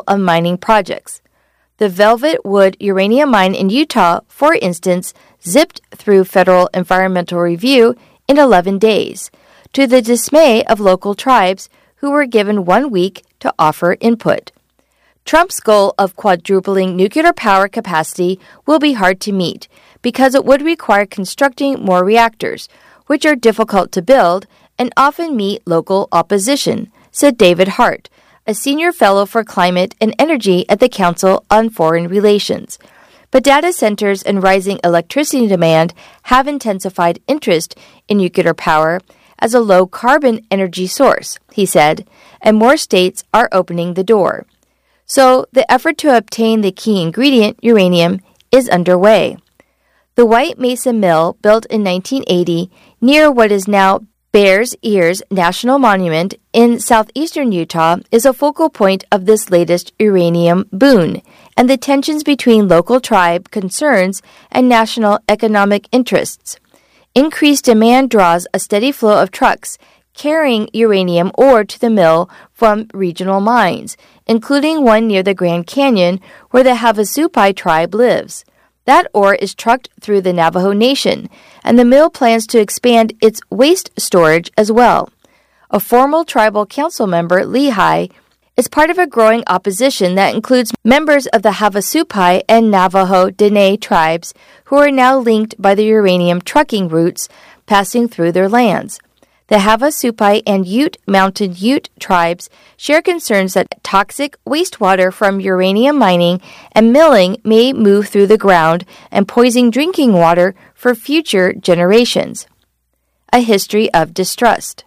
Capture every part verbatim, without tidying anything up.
of mining projects. The Velvet Wood uranium mine in Utah, for instance, zipped through federal environmental review in eleven days, to the dismay of local tribes who were given one week to offer input. Trump's goal of quadrupling nuclear power capacity will be hard to meet because it would require constructing more reactors, which are difficult to build and often meet local opposition, said David Hart, a senior fellow for climate and energy at the Council on Foreign Relations. But data centers and rising electricity demand have intensified interest in nuclear power as a low-carbon energy source, he said, and more states are opening the door. So the effort to obtain the key ingredient, uranium, is underway. The White Mesa Mill, built in nineteen eighty near what is now Bears Ears National Monument in southeastern Utah, is a focal point of this latest uranium boon and the tensions between local tribe concerns and national economic interests. Increased demand draws a steady flow of trucks carrying uranium ore to the mill from regional mines, including one near the Grand Canyon where the Havasupai tribe lives. That ore is trucked through the Navajo Nation, and the mill plans to expand its waste storage as well. A former tribal council member, Lehi, is part of a growing opposition that includes members of the Havasupai and Navajo Dene tribes who are now linked by the uranium trucking routes passing through their lands. The Havasupai and Ute Mountain Ute tribes share concerns that toxic wastewater from uranium mining and milling may move through the ground and poison drinking water for future generations. A history of distrust.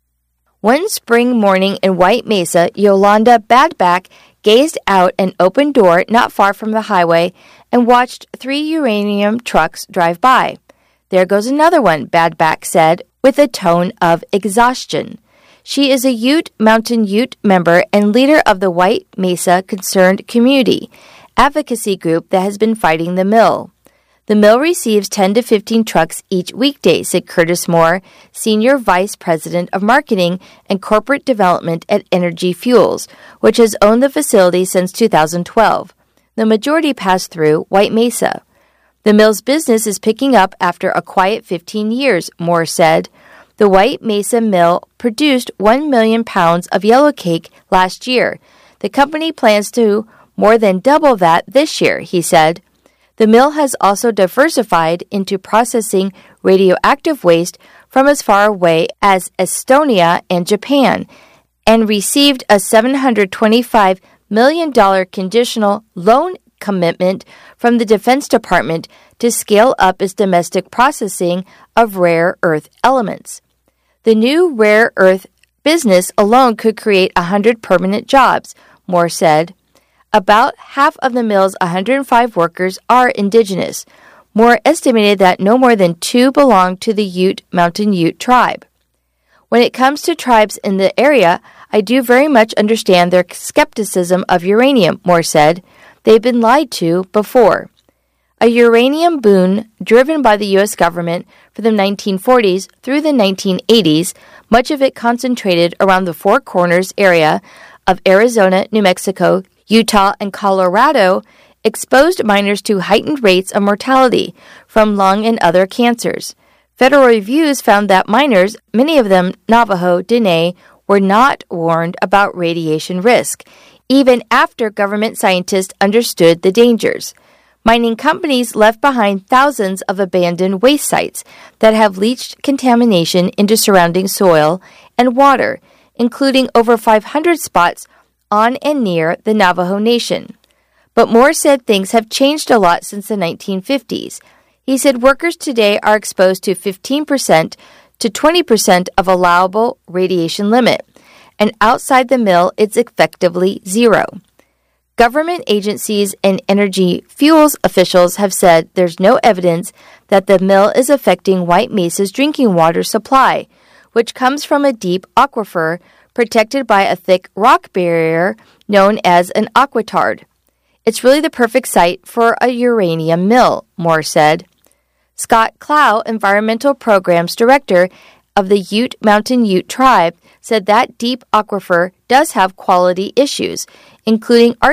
One spring morning in White Mesa, Yolanda Badback gazed out an open door not far from the highway and watched three uranium trucks drive by. "There goes another one," Badback said, with a tone of exhaustion. She is a Ute Mountain Ute member and leader of the White Mesa Concerned Community advocacy group that has been fighting the mill. The mill receives ten to fifteen trucks each weekday, said Curtis Moore, Senior Vice President of Marketing and Corporate Development at Energy Fuels, which has owned the facility since two thousand twelve. The majority pass through White Mesa. The mill's business is picking up after a quiet fifteen years, Moore said. The White Mesa Mill produced one million pounds of yellow cake last year. The company plans to more than double that this year, he said. The mill has also diversified into processing radioactive waste from as far away as Estonia and Japan, and received a seven hundred twenty-five million dollars conditional loan commitment from the Defense Department to scale up its domestic processing of rare earth elements. The new rare earth business alone could create one hundred permanent jobs, Moore said. About half of the mill's one hundred five workers are indigenous. Moore estimated that no more than two belong to the Ute Mountain Ute tribe. When it comes to tribes in the area, I do very much understand their skepticism of uranium, Moore said. They've been lied to before. A uranium boom driven by the U S government from the nineteen forties through the nineteen eighties, much of it concentrated around the Four Corners area of Arizona, New Mexico, Utah, and Colorado, exposed miners to heightened rates of mortality from lung and other cancers. Federal reviews found that miners, many of them Navajo Dene, were not warned about radiation risk, even after government scientists understood the dangers. Mining companies left behind thousands of abandoned waste sites that have leached contamination into surrounding soil and water, including over five hundred spots on and near the Navajo Nation. But Moore said things have changed a lot since the nineteen fifties. He said workers today are exposed to fifteen percent to twenty percent of allowable radiation limit, and outside the mill it's effectively zero. Government agencies and energy fuels officials have said there's no evidence that the mill is affecting White Mesa's drinking water supply, which comes from a deep aquifer protected by a thick rock barrier known as an aquitard. It's really the perfect site for a uranium mill, Moore said. Scott Clow, Environmental Programs Director of the Ute Mountain Ute tribe, said that deep aquifer does have quality issues, including